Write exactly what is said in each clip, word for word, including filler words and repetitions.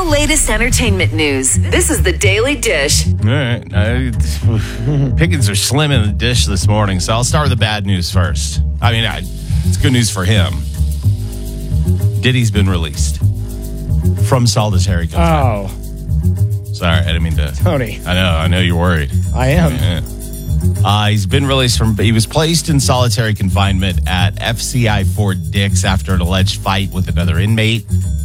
latest entertainment news. This is the Daily Dish. All right. I, pickings are slim in the dish this morning, so I'll start with the bad news first. I mean, I, it's good news for him. Diddy's been released from solitary confinement. Oh. Sorry, I didn't mean to. Tony. I know, I know you're worried. I am. Yeah. Uh, he's been released from, he was placed in solitary confinement at F C I Fort Dix after an alleged fight with another inmate.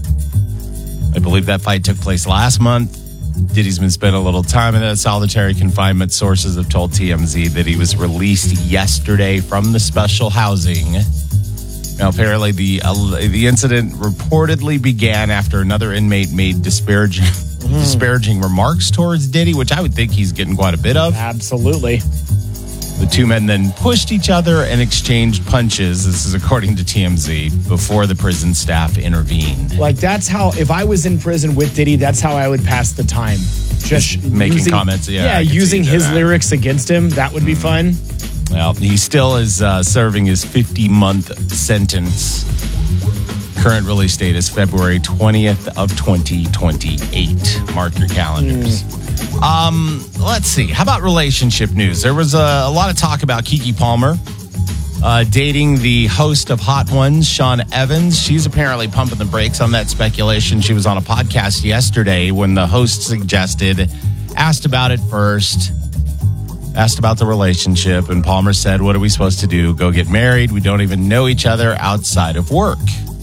I believe that fight took place last month. Diddy's been spending a little time in that solitary confinement. Sources have told T M Z that he was released yesterday from the special housing. Now, apparently, the uh, the incident reportedly began after another inmate made disparaging, mm. disparaging remarks towards Diddy, which I would think he's getting quite a bit of. Absolutely. The two men then pushed each other and exchanged punches. This is according to T M Z, before the prison staff intervened. Like, that's how, if I was in prison with Diddy, that's how I would pass the time. Just making using, comments. Yeah, yeah using his that. lyrics against him. That would be fun. Well, he still is uh, serving his fifty-month sentence. Current release date is February twentieth of twenty twenty-eight. Mark your calendars. Mm. Um, let's see. How about relationship news? There was a, a lot of talk about Keke Palmer uh, dating the host of Hot Ones, Sean Evans. She's apparently pumping the brakes on that speculation. She was on a podcast yesterday when the host suggested, asked about it first, asked about the relationship, and Palmer said, what are we supposed to do? Go get married? We don't even know each other outside of work.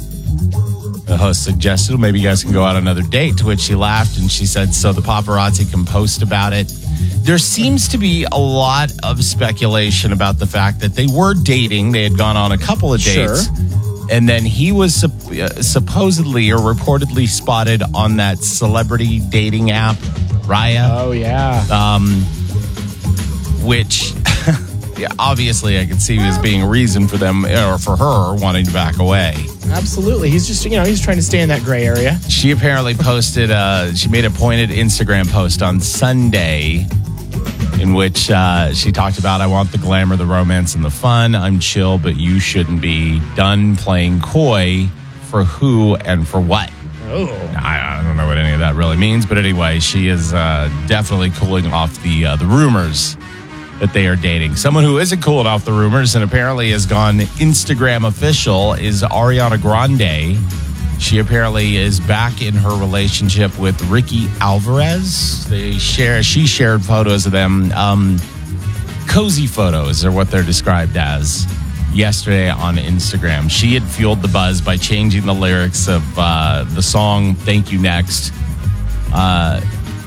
The host suggested, well, maybe you guys can go out on another date, to which she laughed and she said, so the paparazzi can post about it. There seems to be a lot of speculation about the fact that they were dating. They had gone on a couple of dates. Sure. And then he was sup- uh, supposedly or reportedly spotted on that celebrity dating app, Raya. Oh, yeah. Um, which... Yeah, obviously, I could see as being a reason for them or for her wanting to back away. Absolutely. He's just, you know, he's trying to stay in that gray area. She apparently posted, uh, she made a pointed Instagram post on Sunday in which uh, she talked about, I want the glamour, the romance, and the fun. I'm chill, but you shouldn't be. Done playing coy. For who and for what? Oh. I, I don't know what any of that really means, but anyway, she is uh, definitely cooling off the uh, the rumors that they are dating. Someone who isn't cooling off the rumors and apparently has gone Instagram official is Ariana Grande. She apparently is back in her relationship with Ricky Alvarez. They share. She shared photos of them. Um, cozy photos are what they're described as yesterday on Instagram. She had fueled the buzz by changing the lyrics of uh, the song Thank You Next. Uh,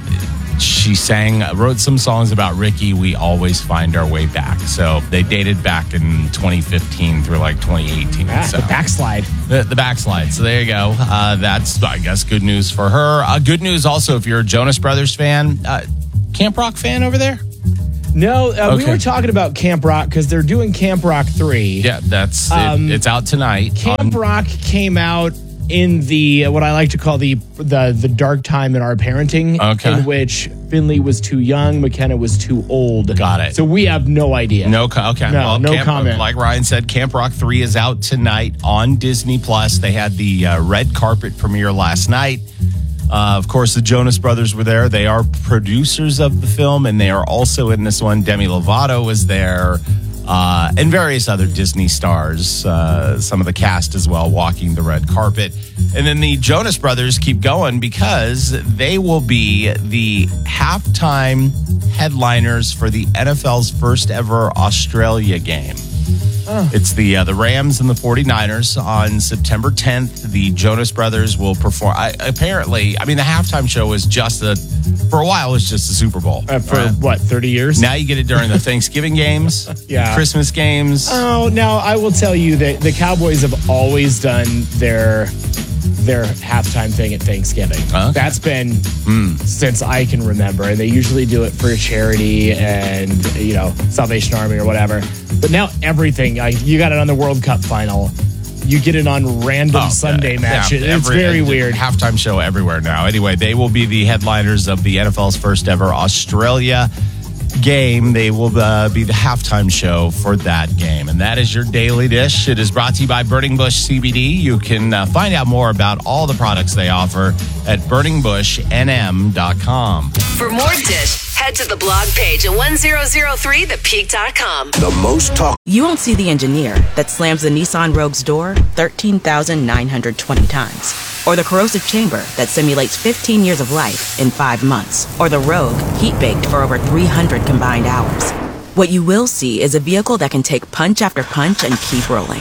She sang, wrote some songs about Ricky. We always find our way back. So they dated back in twenty fifteen through like twenty eighteen. Ah, so the backslide. The, the backslide. So there you go. Uh, that's, I guess, good news for her. Uh, good news also if you're a Jonas Brothers fan. Uh, Camp Rock fan over there? No, uh, okay. We were talking about Camp Rock because they're doing Camp Rock three. Yeah, that's um, it, it's out tonight. Camp on- Rock came out in the, uh, what I like to call the the the dark time in our parenting, okay. in which Finley was too young, McKenna was too old. Got it. So we have no idea. No, okay. No, well, no Camp, comment. Like Ryan said, Camp Rock three is out tonight on Disney Plus. They had the uh, red carpet premiere last night. Uh, of course, the Jonas Brothers were there. They are producers of the film, and they are also in this one. Demi Lovato was there, uh, and various other Disney stars, uh, some of the cast as well, walking the red carpet. And then the Jonas Brothers keep going because they will be the halftime headliners for the N F L's first ever Australia game. Oh. It's the uh, the Rams and the forty-niners on September tenth. The Jonas Brothers will perform. I, apparently, I mean, the halftime show was just a, for a while, it was just the Super Bowl. Uh, for right? what, thirty years? Now you get it during the Thanksgiving games, yeah. Christmas games. Oh, now I will tell you that the Cowboys have always done their their halftime thing at Thanksgiving. Okay. That's been mm. since I can remember. And they usually do it for charity and, you know, Salvation Army or whatever. But now everything, like, you got it on the World Cup final. You get it on random oh, Sunday yeah. matches. Yeah, it's every, very uh, weird. Halftime show everywhere now. Anyway, they will be the headliners of the N F L's first ever Australia game, they will uh, be the halftime show for that game. And that is your Daily Dish. It is brought to you by Burning Bush C B D. You can uh, find out more about all the products they offer at burning bush n m dot com. For more Dish, head to the blog page at one thousand three the peak dot com. The most talk. You won't see the engineer that slams the Nissan Rogue's door thirteen thousand nine hundred twenty times. Or the corrosive chamber that simulates fifteen years of life in five months. Or the Rogue heat-baked for over three hundred combined hours. What you will see is a vehicle that can take punch after punch and keep rolling.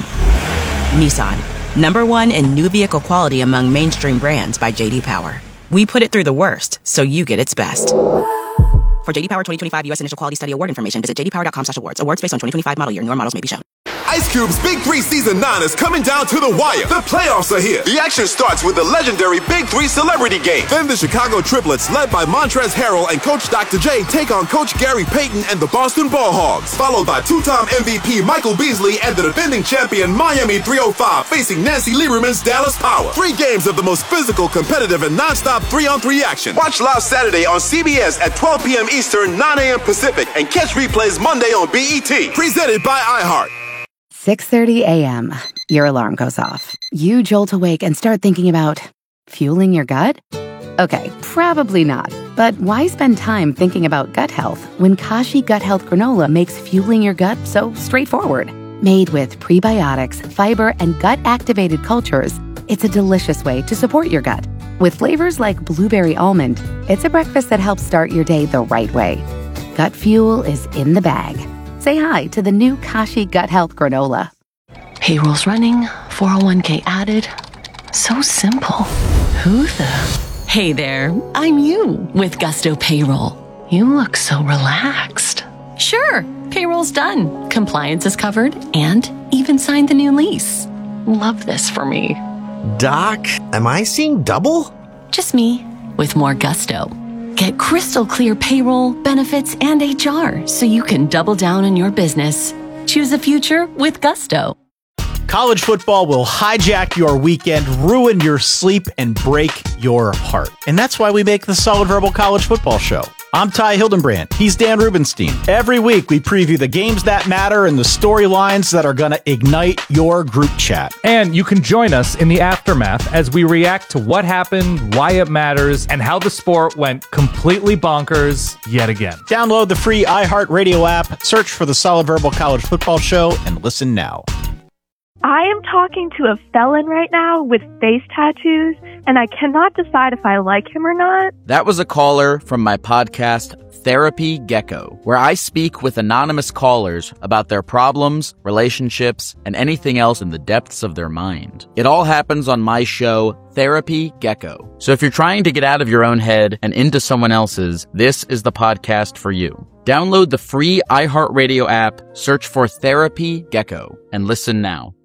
Nissan, number one in new vehicle quality among mainstream brands by J D Power. We put it through the worst, so you get its best. For J D Power twenty twenty-five U S Initial Quality Study Award information, visit j d power dot com slash awards. Awards based on twenty twenty-five model year. Newer models may be shown. Ice Cube's Big Three Season nine is coming down to the wire. The playoffs are here. The action starts with the legendary Big Three Celebrity Game. Then the Chicago Triplets, led by Montrezl Harrell and Coach Doctor J, take on Coach Gary Payton and the Boston Ball Hogs. Followed by two-time M V P Michael Beasley and the defending champion Miami three oh five facing Nancy Lieberman's Dallas Power. Three games of the most physical, competitive, and non-stop three-on-three action. Watch live Saturday on C B S at twelve p.m. Eastern, nine a.m. Pacific, and catch replays Monday on B E T. Presented by iHeart. six thirty a.m. Your alarm goes off. You jolt awake and start thinking about fueling your gut? Okay, probably not. But why spend time thinking about gut health when Kashi Gut Health Granola makes fueling your gut so straightforward? Made with prebiotics, fiber, and gut-activated cultures, it's a delicious way to support your gut. With flavors like blueberry almond, it's a breakfast that helps start your day the right way. Gut fuel is in the bag. Say hi to the new Kashi Gut Health Granola. Payroll's running, four oh one k added. So simple. Who the? Hey there, I'm you with Gusto Payroll. You look so relaxed. Sure, payroll's done. Compliance is covered and even signed the new lease. Love this for me. Doc, am I seeing double? Just me with more gusto. Get crystal clear payroll, benefits, and H R so you can double down on your business. Choose a future with gusto. College football will hijack your weekend, ruin your sleep, and break your heart. And that's why we make the Solid Verbal College Football Show. I'm Ty Hildenbrand. He's Dan Rubenstein. Every week, we preview the games that matter and the storylines that are going to ignite your group chat. And you can join us in the aftermath as we react to what happened, why it matters, and how the sport went completely bonkers yet again. Download the free iHeartRadio app, search for the Solid Verbal College Football Show, and listen now. I am talking to a felon right now with face tattoos, and I cannot decide if I like him or not. That was a caller from my podcast, Therapy Gecko, where I speak with anonymous callers about their problems, relationships, and anything else in the depths of their mind. It all happens on my show, Therapy Gecko. So if you're trying to get out of your own head and into someone else's, this is the podcast for you. Download the free iHeartRadio app, search for Therapy Gecko, and listen now.